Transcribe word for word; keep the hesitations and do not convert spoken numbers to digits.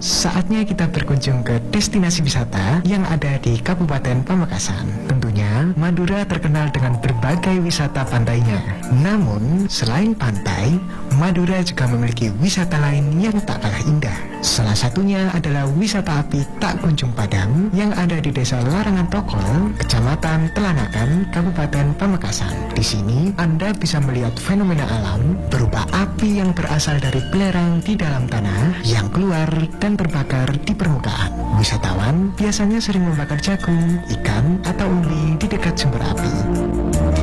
saatnya kita berkunjung ke destinasi wisata yang ada di Kabupaten Pamekasan. Tentunya, Madura terkenal dengan berbagai wisata pantainya. Namun, selain pantai, Madura juga memiliki wisata lain yang tak kalah indah. Salah satunya adalah wisata api tak kunjung padam yang ada di Desa Larangan Tokol, Kecamatan Telanakan, Kabupaten Pamekasan. Di sini, Anda bisa melihat fenomena alam berupa api yang berasal dari belerang di dalam tanah yang keluar dan terbakar di permukaan. Wisatawan biasanya sering membakar jagung, ikan, atau umbi di dekat sumber api.